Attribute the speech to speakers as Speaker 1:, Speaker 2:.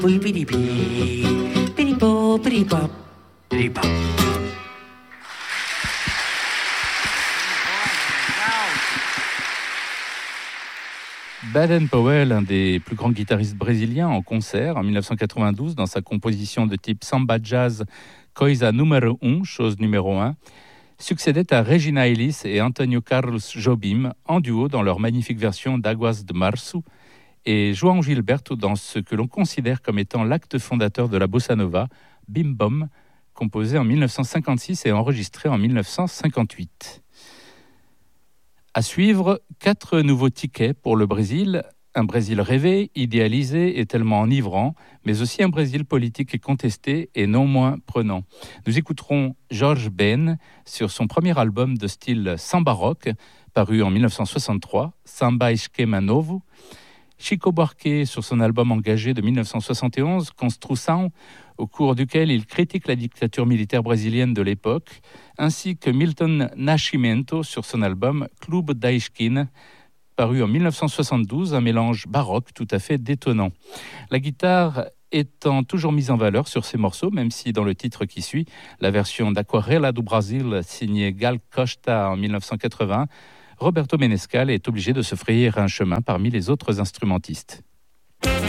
Speaker 1: Baden-Powell, un des plus grands guitaristes brésiliens en concert en 1992 dans sa composition de type samba jazz Coisa Número 1, chose numéro 1, succédait à Regina Ellis et Antonio Carlos Jobim en duo dans leur magnifique version d'Aguas de Março et João Gilberto dans ce que l'on considère comme étant l'acte fondateur de la bossa nova, Bim Bom, composé en 1956 et enregistré en 1958. À suivre, 4 nouveaux tickets pour le Brésil. Un Brésil rêvé, idéalisé et tellement enivrant, mais aussi un Brésil politique et contesté et non moins prenant. Nous écouterons Jorge Ben sur son premier album de style samba rock, paru en 1963, Samba Esquema Novo. Chico Buarque sur son album engagé de 1971, Construção, au cours duquel il critique la dictature militaire brésilienne de l'époque, ainsi que Milton Nascimento sur son album Clube da Esquina, paru en 1972, un mélange baroque tout à fait détonnant. La guitare étant toujours mise en valeur sur ces morceaux, même si dans le titre qui suit, la version d'Aquarela do Brasil signée Gal Costa en 1980, Roberto Menescal est obligé de se frayer un chemin parmi les autres instrumentistes.